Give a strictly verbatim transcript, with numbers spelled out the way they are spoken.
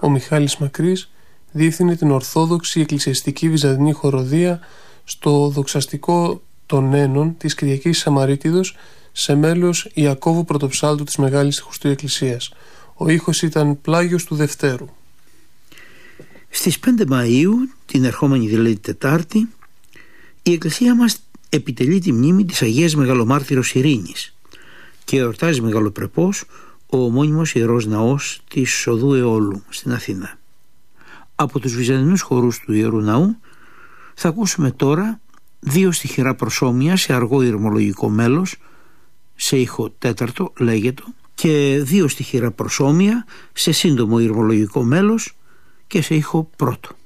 ο Μιχάλης Μακρύς διεύθυνε την Ορθόδοξη Εκκλησιαστική Βυζαντινή Χοροδία στο δοξαστικό των Ένων της Κυριακής Σαμαρίτιδος σε μέλος Ιακώβου Πρωτοψάλτου της Μεγάλης Χριστού Εκκλησίας. Ο ήχος ήταν Πλάγιος του Δευτέρου. Στις πέντε Μαΐου, την ερχόμενη δηλαδή Τετάρτη, η Εκκλησία μας επιτελεί τη μνήμη της Αγίας Μεγαλομάρτυρος Ειρήνης και εορτάζει μεγαλοπρεπώς ο ομώνυμος Ιερός Ναός της Οδού Αιώλου στην Αθήνα. Από τους βυζαντινούς χορούς του Ιερού Ναού θα ακούσουμε τώρα δύο στιχηρά προσόμια σε αργό ηρμολογικό μέλος, σε ήχο τέταρτο λέγετο, και δύο στιχηρά προσόμια σε σύντομο ηρμολογικό μέλος και σε ήχο πρώτο.